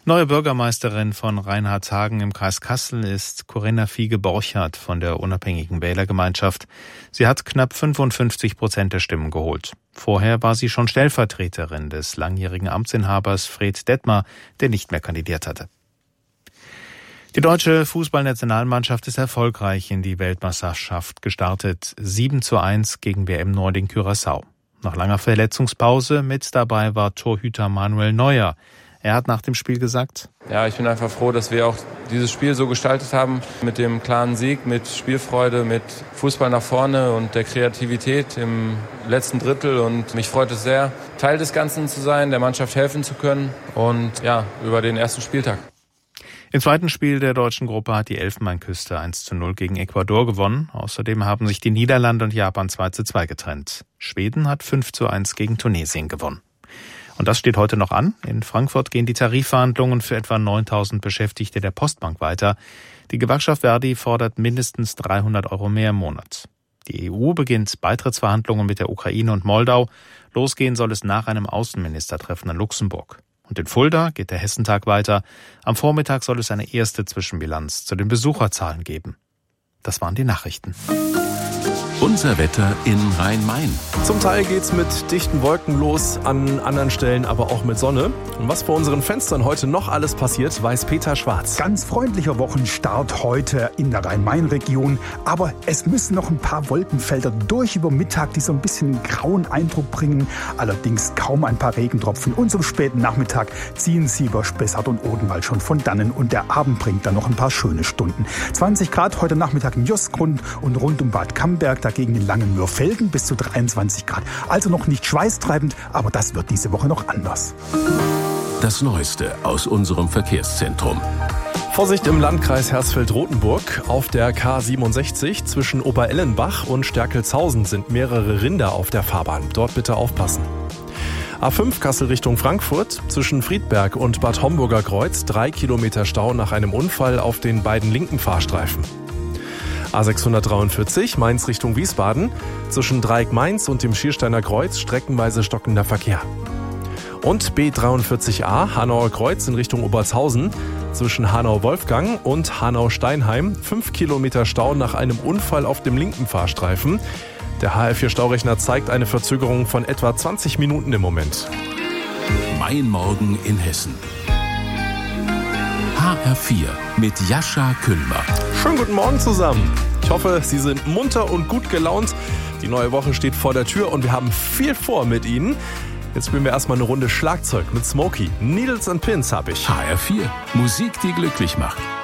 Neue Bürgermeisterin von Reinhardshagen im Kreis Kassel ist Corinna Fiege-Borchardt von der unabhängigen Wählergemeinschaft. Sie hat knapp 55% der Stimmen geholt. Vorher war sie schon Stellvertreterin des langjährigen Amtsinhabers Fred Detmer, der nicht mehr kandidiert hatte. Die deutsche Fußballnationalmannschaft ist erfolgreich in die Weltmeisterschaft gestartet. 7:1 gegen WM Nording Curaçao. Nach langer Verletzungspause mit dabei war Torhüter Manuel Neuer. Er hat nach dem Spiel gesagt: Ja, ich bin einfach froh, dass wir auch dieses Spiel so gestaltet haben, mit dem klaren Sieg, mit Spielfreude, mit Fußball nach vorne und der Kreativität im letzten Drittel. Und mich freut es sehr, Teil des Ganzen zu sein, der Mannschaft helfen zu können und ja, über den ersten Spieltag. Im zweiten Spiel der deutschen Gruppe hat die Elfenbeinküste 1:0 gegen Ecuador gewonnen. Außerdem haben sich die Niederlande und Japan 2:2 getrennt. Schweden hat 5:1 gegen Tunesien gewonnen. Und das steht heute noch an. In Frankfurt gehen die Tarifverhandlungen für etwa 9.000 Beschäftigte der Postbank weiter. Die Gewerkschaft Verdi fordert mindestens 300 € mehr im Monat. Die EU beginnt Beitrittsverhandlungen mit der Ukraine und Moldau. Losgehen soll es nach einem Außenministertreffen in Luxemburg. Und in Fulda geht der Hessentag weiter. Am Vormittag soll es eine erste Zwischenbilanz zu den Besucherzahlen geben. Das waren die Nachrichten. Unser Wetter in Rhein-Main. Zum Teil geht's mit dichten Wolken los, an anderen Stellen aber auch mit Sonne. Und was vor unseren Fenstern heute noch alles passiert, weiß Peter Schwarz. Ganz freundlicher Wochenstart heute in der Rhein-Main-Region. Aber es müssen noch ein paar Wolkenfelder durch über Mittag, die so ein bisschen einen grauen Eindruck bringen. Allerdings kaum ein paar Regentropfen. Und zum späten Nachmittag ziehen Sieber, Spessart und Odenwald schon von dannen. Und der Abend bringt dann noch ein paar schöne Stunden. 20 Grad heute Nachmittag in Josgrund und rund um Bad Camberg. Dagegen in Langenmürfelden bis zu 23 Grad. Also noch nicht schweißtreibend, aber das wird diese Woche noch anders. Das Neueste aus unserem Verkehrszentrum. Vorsicht im Landkreis Hersfeld-Rotenburg. Auf der K67 zwischen Oberellenbach und Stärkelshausen sind mehrere Rinder auf der Fahrbahn. Dort bitte aufpassen. A5 Kassel Richtung Frankfurt. Zwischen Friedberg und Bad Homburger Kreuz 3 Kilometer Stau nach einem Unfall auf den beiden linken Fahrstreifen. A643 Mainz Richtung Wiesbaden. Zwischen Dreieck Mainz und dem Schiersteiner Kreuz streckenweise stockender Verkehr. Und B43a Hanauer Kreuz in Richtung Obertshausen. Zwischen Hanau-Wolfgang und Hanau-Steinheim 5 Kilometer Stau nach einem Unfall auf dem linken Fahrstreifen. Der HR4-Staurechner zeigt eine Verzögerung von etwa 20 Minuten im Moment. Mein Morgen in Hessen. HR4 mit Jascha Kühlmer. Schönen guten Morgen zusammen. Ich hoffe, Sie sind munter und gut gelaunt. Die neue Woche steht vor der Tür und wir haben viel vor mit Ihnen. Jetzt spielen wir erstmal eine Runde Schlagzeug mit Smokey. Needles and Pins habe ich. HR4, Musik, die glücklich macht.